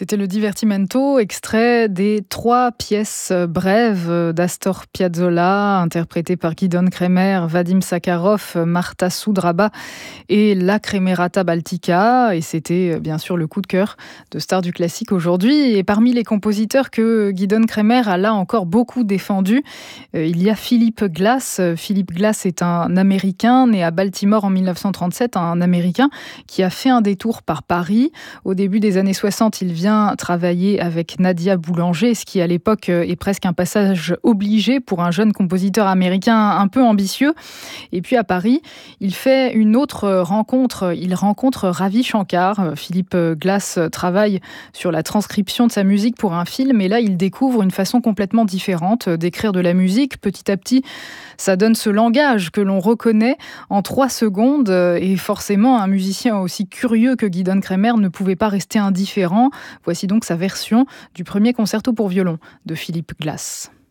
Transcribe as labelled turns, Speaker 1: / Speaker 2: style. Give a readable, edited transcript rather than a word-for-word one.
Speaker 1: C'était le Divertimento, extrait des 3 pièces brèves d'Astor Piazzolla, interprétées par Gidon Kremer, Vadim Sakharov, Marta Soudraba et La Cremerata Baltica. Et c'était bien sûr le coup de cœur de Stars du classique aujourd'hui. Et parmi les compositeurs que Gidon Kremer a là encore beaucoup défendus, il y a Philip Glass. Philip Glass est un Américain, né à Baltimore en 1937, un Américain qui a fait un détour par Paris. Au début des années 60, il vient travailler avec Nadia Boulanger, ce qui à l'époque est presque un passage obligé pour un jeune compositeur américain un peu ambitieux. Et puis à Paris, il fait une autre rencontre. Il rencontre Ravi Shankar. Philippe Glass travaille sur la transcription de sa musique pour un film et là, il découvre une façon complètement différente d'écrire de la musique. Petit à petit, ça donne ce langage que l'on reconnaît en 3 secondes et forcément, un musicien aussi curieux que Gidon Kremer ne pouvait pas rester indifférent. Voici donc sa version du premier concerto pour violon de Philip Glass.